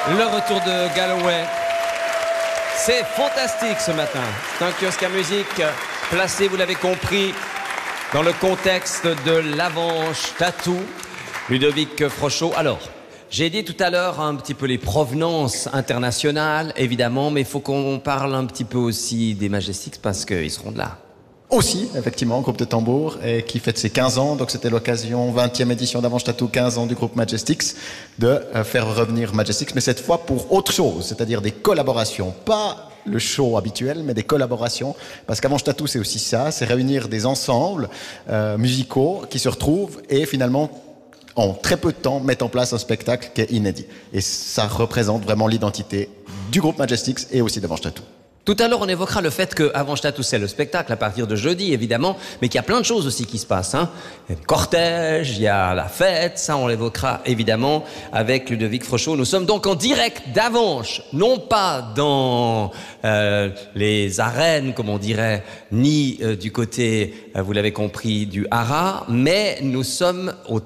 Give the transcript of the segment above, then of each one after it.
Le retour de Galloway. C'est fantastique ce matin. C'est un kiosque à musique placé, vous l'avez compris, dans le contexte de l'Avanche Tattoo. Ludovic Frochot. Alors, j'ai dit tout à l'heure un petit peu les provenances internationales, évidemment, mais il faut qu'on parle un petit peu aussi des Majestics parce qu'ils seront de là. Aussi, effectivement, groupe de tambour et qui fête ses 15 ans. Donc c'était l'occasion, 20e édition d'Avanche Tattoo, 15 ans du groupe Majestics, de faire revenir Majestics, mais cette fois pour autre chose, c'est-à-dire des collaborations. Pas le show habituel, mais des collaborations. Parce qu'Avanche Tattoo, c'est aussi ça, c'est réunir des ensembles musicaux qui se retrouvent et finalement, en très peu de temps, mettent en place un spectacle qui est inédit. Et ça représente vraiment l'identité du groupe Majestics et aussi d'Avanche Tattoo. Tout à l'heure, on évoquera le fait que Avanche Tattoo, c'est le spectacle à partir de jeudi, évidemment, mais qu'il y a plein de choses aussi qui se passent. Hein. Il y a le cortège, il y a la fête, ça on l'évoquera évidemment avec Ludovic Frochot. Nous sommes donc en direct d'Avanche, non pas dans les arènes, comme on dirait, ni du côté, vous l'avez compris, du Hara, mais nous sommes au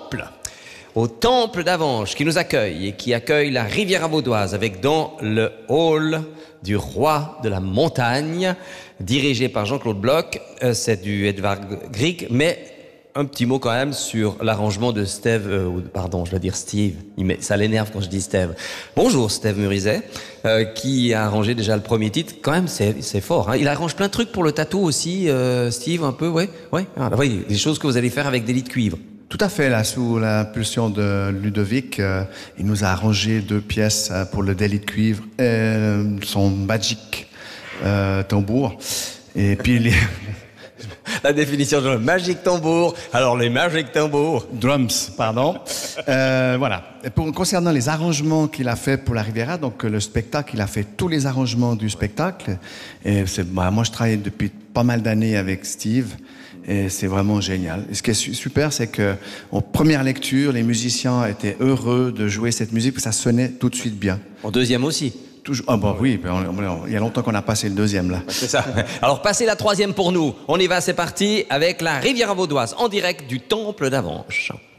temple d'Avanche qui nous accueille et qui accueille la Riviera Vaudoise avec dans le hall du roi de la montagne, dirigé par Jean-Claude Bloch. C'est du Edvard Grieg, mais un petit mot quand même sur l'arrangement de Steve, pardon, je dois dire Steve, ça l'énerve quand je dis Steve. Bonjour Steve Murizet, qui a arrangé déjà le premier titre. Quand même, c'est fort. Hein. Il arrange plein de trucs pour le tatou aussi, Steve, un peu, ouais. Oui, des choses que vous allez faire avec des lits de cuivre. Tout à fait, là, sous l'impulsion de Ludovic, il nous a arrangé 2 pièces pour le délit de cuivre et son magic tambour. Et puis La définition de magic tambour. Alors les magic tambours. Drums, pardon. Voilà. Et concernant les arrangements qu'il a fait pour la Riviera, donc le spectacle, il a fait tous les arrangements du spectacle. Et moi, je travaille depuis pas mal d'années avec Steve. Et c'est vraiment génial. Et ce qui est super, c'est que en première lecture, les musiciens étaient heureux de jouer cette musique, parce que ça sonnait tout de suite bien. En deuxième aussi. Toujours. Ah bon, oui, il y a longtemps qu'on a passé le deuxième là. C'est ça. Alors passez la troisième pour nous. On y va, c'est parti avec la Riviera Vaudoise en direct du temple d'Avanche.